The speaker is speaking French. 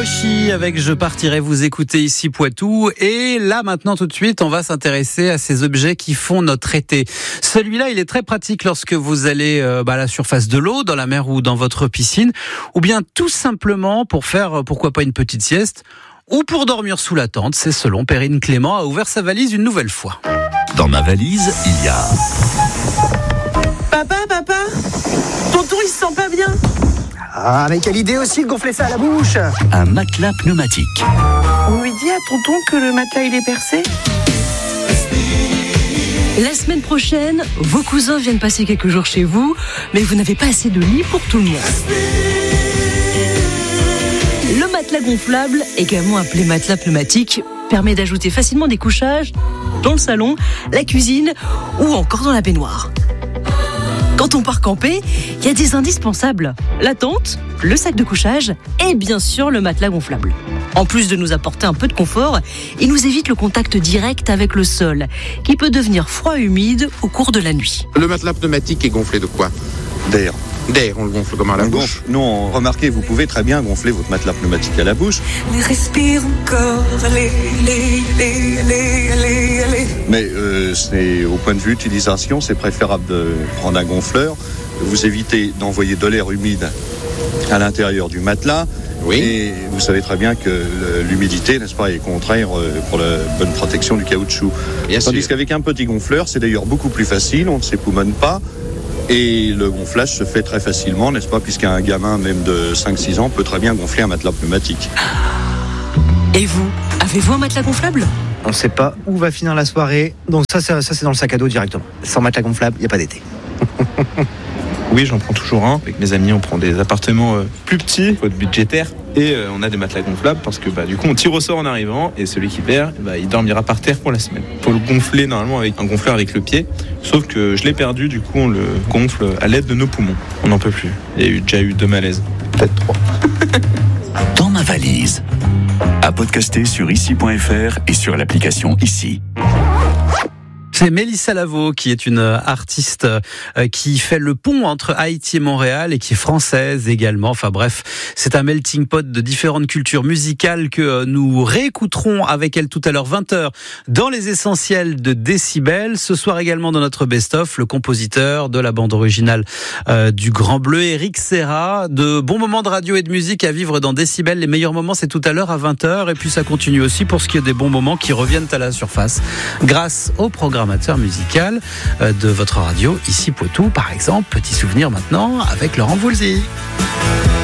Hiroshi avec Je partirai vous écouter ici Poitou. Et là maintenant tout de suite on va s'intéresser à ces objets qui font notre été. Celui-là il est très pratique lorsque vous allez à la surface de l'eau, dans la mer ou dans votre piscine, ou bien tout simplement pour faire pourquoi pas une petite sieste ou pour dormir sous la tente. C'est selon. Perrine Clément a ouvert sa valise une nouvelle fois. Dans ma valise, il y a... Papa, tonton il se sent pas bien. Ah, mais quelle idée aussi de gonfler ça à la bouche. Un matelas pneumatique. On lui dit à tonton que le matelas il est percé. La semaine prochaine, vos cousins viennent passer quelques jours chez vous, mais vous n'avez pas assez de lit pour tout le monde. Le matelas gonflable, également appelé matelas pneumatique, permet d'ajouter facilement des couchages dans le salon, la cuisine ou encore dans la baignoire. Quand on part camper, il y a des indispensables. La tente, le sac de couchage et bien sûr le matelas gonflable. En plus de nous apporter un peu de confort, il nous évite le contact direct avec le sol, qui peut devenir froid et humide au cours de la nuit. Le matelas pneumatique est gonflé de quoi ? D'air. D'air, on le gonfle comment à la bouche ? Non, remarquez, vous pouvez très bien gonfler votre matelas pneumatique à la bouche. Respire encore, allez. Mais c'est au point de vue utilisation, c'est préférable de prendre un gonfleur. Vous évitez d'envoyer de l'air humide à l'intérieur du matelas. Oui. Et vous savez très bien que l'humidité, n'est-ce pas, est contraire pour la bonne protection du caoutchouc. Bien Tandis sûr. qu'avec un petit gonfleur, c'est d'ailleurs beaucoup plus facile, on ne s'époumonne pas. Et le gonflage se fait très facilement, n'est-ce pas, puisqu'un gamin même de 5-6 ans peut très bien gonfler un matelas pneumatique. Et vous, avez-vous un matelas gonflable ? On ne sait pas où va finir la soirée, donc ça c'est dans le sac à dos directement. Sans matelas gonflable, il n'y a pas d'été. Oui, j'en prends toujours un. Avec mes amis, on prend des appartements plus petits, faute budgétaire. Et on a des matelas gonflables parce que du coup, on tire au sort en arrivant. Et celui qui perd, il dormira par terre pour la semaine. Faut le gonfler normalement avec un gonfleur avec le pied. Sauf que je l'ai perdu, du coup, on le gonfle à l'aide de nos poumons. On n'en peut plus. Il y a déjà eu 2 malaises. Peut-être 3. Dans ma valise. À podcaster sur ici.fr et sur l'application Ici. C'est Mélissa Lavo qui est une artiste qui fait le pont entre Haïti et Montréal et qui est française également. Enfin bref, c'est un melting pot de différentes cultures musicales que nous réécouterons avec elle tout à l'heure 20h dans les essentiels de Décibel. Ce soir également dans notre best-of, le compositeur de la bande originale du Grand Bleu, Eric Serra. De bons moments de radio et de musique à vivre dans Décibel. Les meilleurs moments, c'est tout à l'heure à 20h. Et puis ça continue aussi pour ce qui est des bons moments qui reviennent à la surface grâce au programme musical de votre radio, ici Poitou par exemple. Petit souvenir maintenant avec Laurent Voulzy.